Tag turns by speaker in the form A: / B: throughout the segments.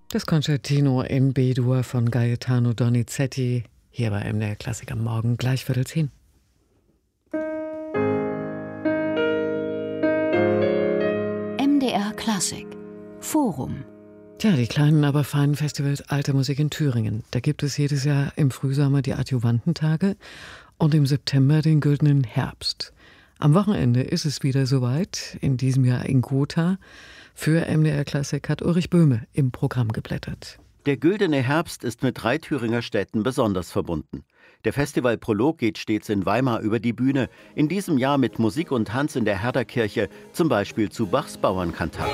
A: Das Concertino in B-Dur von Gaetano Donizetti, hier bei MDR Klassik am Morgen, gleich 9:15.
B: MDR Klassik Forum.
A: Tja, die kleinen, aber feinen Festivals Alte Musik in Thüringen. Da gibt es jedes Jahr im Frühsommer die Adjuvantentage und im September den Güldenen Herbst. Am Wochenende ist es wieder soweit, in diesem Jahr in Gotha. Für MDR Klassik hat Ulrich Böhme im Programm geblättert.
C: Der Güldene Herbst ist mit 3 Thüringer Städten besonders verbunden. Der Festivalprolog geht stets in Weimar über die Bühne, in diesem Jahr mit Musik und Tanz in der Herderkirche, zum Beispiel zu Bachs Bauernkantate.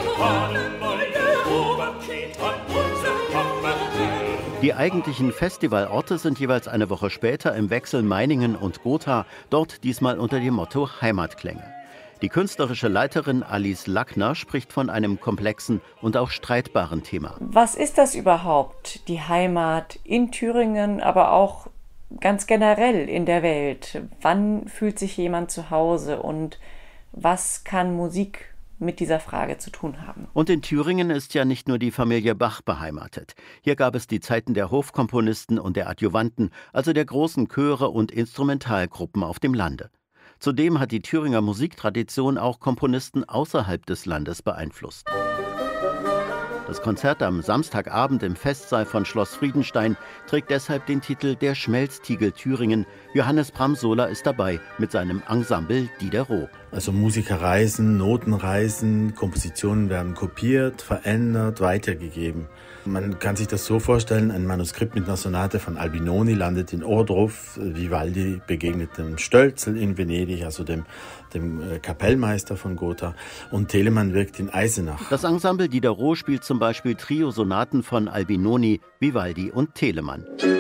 C: Die eigentlichen Festivalorte sind jeweils eine Woche später im Wechsel Meiningen und Gotha, dort diesmal unter dem Motto Heimatklänge. Die künstlerische Leiterin Alice Lackner spricht von einem komplexen und auch streitbaren Thema.
D: Was ist das überhaupt, die Heimat in Thüringen, aber auch ganz generell in der Welt? Wann fühlt sich jemand zu Hause und was kann Musik mit dieser Frage zu tun haben?
C: Und in Thüringen ist ja nicht nur die Familie Bach beheimatet. Hier gab es die Zeiten der Hofkomponisten und der Adjuvanten, also der großen Chöre und Instrumentalgruppen auf dem Lande. Zudem hat die Thüringer Musiktradition auch Komponisten außerhalb des Landes beeinflusst. Das Konzert am Samstagabend im Festsaal von Schloss Friedenstein trägt deshalb den Titel Der Schmelztiegel Thüringen. Johannes Bramsola ist dabei mit seinem Ensemble Diderot.
E: Also Musiker reisen, Noten reisen, Kompositionen werden kopiert, verändert, weitergegeben. Man kann sich das so vorstellen, ein Manuskript mit einer Sonate von Albinoni landet in Ohrdruf, Vivaldi begegnet dem Stölzel in Venedig, also dem Kapellmeister von Gotha, und Telemann wirkt in Eisenach.
C: Das Ensemble Diderot spielt zum Beispiel Trio-Sonaten von Albinoni, Vivaldi und Telemann.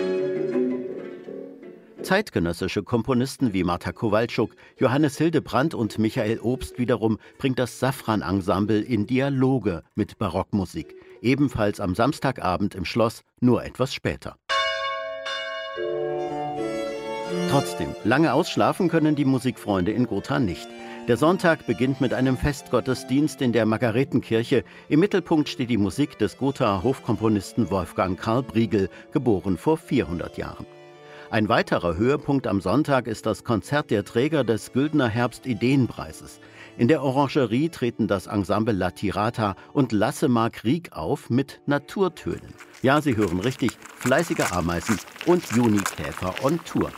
C: Zeitgenössische Komponisten wie Marta Kowalczuk, Johannes Hildebrandt und Michael Obst wiederum bringt das Safran-Ensemble in Dialoge mit Barockmusik. Ebenfalls am Samstagabend im Schloss, nur etwas später. Trotzdem, lange ausschlafen können die Musikfreunde in Gotha nicht. Der Sonntag beginnt mit einem Festgottesdienst in der Margaretenkirche. Im Mittelpunkt steht die Musik des Gothaer Hofkomponisten Wolfgang Karl Briegel, geboren vor 400 Jahren. Ein weiterer Höhepunkt am Sonntag ist das Konzert der Träger des Güldener Herbst-Ideenpreises. In der Orangerie treten das Ensemble La Tirata und Lasse Mark Rieck auf mit Naturtönen. Ja, Sie hören richtig, fleißige Ameisen und Junikäfer on Tour.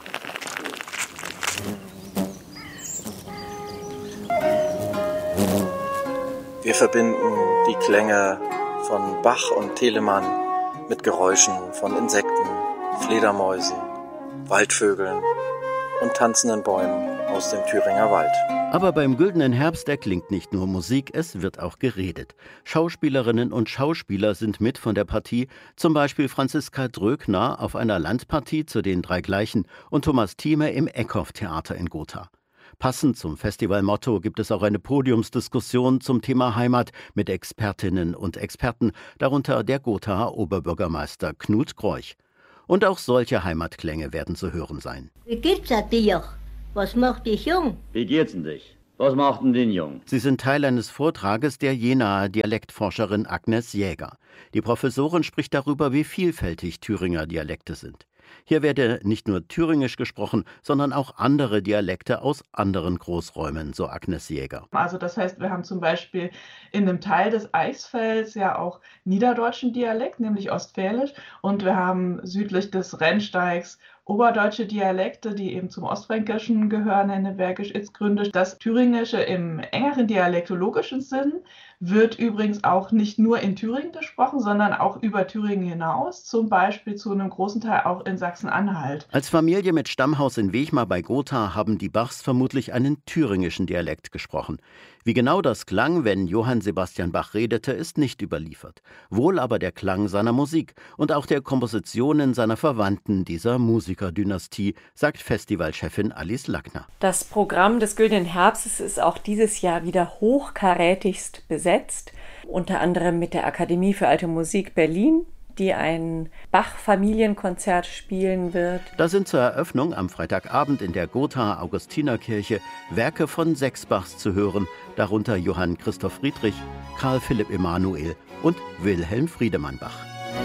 F: Wir verbinden die Klänge von Bach und Telemann mit Geräuschen von Insekten, Fledermäusen, Waldvögeln und tanzenden Bäumen aus dem Thüringer Wald.
C: Aber beim Güldenen Herbst erklingt nicht nur Musik, es wird auch geredet. Schauspielerinnen und Schauspieler sind mit von der Partie, zum Beispiel Franziska Dröckner auf einer Landpartie zu den 3 Gleichen und Thomas Thieme im Eckhoff-Theater in Gotha. Passend zum Festivalmotto gibt es auch eine Podiumsdiskussion zum Thema Heimat mit Expertinnen und Experten, darunter der Gothaer Oberbürgermeister Knut Groich. Und auch solche Heimatklänge werden zu hören sein.
G: Wie geht's dir? Was macht dich jung?
H: Wie geht's denn dich? Was macht denn den Jung?
C: Sie sind Teil eines Vortrages der Jenaer Dialektforscherin Agnes Jäger. Die Professorin spricht darüber, wie vielfältig Thüringer Dialekte sind. Hier werde nicht nur Thüringisch gesprochen, sondern auch andere Dialekte aus anderen Großräumen, so Agnes Jäger.
I: Also das heißt, wir haben zum Beispiel in einem Teil des Eichsfelds ja auch niederdeutschen Dialekt, nämlich Ostfälisch. Und wir haben südlich des Rennsteigs oberdeutsche Dialekte, die eben zum Ostfränkischen gehören, Hennebergisch, Itzgründisch. Das Thüringische im engeren dialektologischen Sinn wird übrigens auch nicht nur in Thüringen gesprochen, sondern auch über Thüringen hinaus, zum Beispiel zu einem großen Teil auch in Sachsen-Anhalt.
C: Als Familie mit Stammhaus in Wechmar bei Gotha haben die Bachs vermutlich einen thüringischen Dialekt gesprochen. Wie genau das klang, wenn Johann Sebastian Bach redete, ist nicht überliefert. Wohl aber der Klang seiner Musik und auch der Kompositionen seiner Verwandten dieser Musikerdynastie, sagt Festivalchefin Alice Lackner.
D: Das Programm des Güldenen Herbstes ist auch dieses Jahr wieder hochkarätigst besetzt, unter anderem mit der Akademie für Alte Musik Berlin, die ein Bach-Familienkonzert spielen wird.
C: Da sind zur Eröffnung am Freitagabend in der Gothaer Augustinerkirche Werke von 6 Bachs zu hören, darunter Johann Christoph Friedrich, Karl Philipp Emanuel und Wilhelm Friedemann Bach.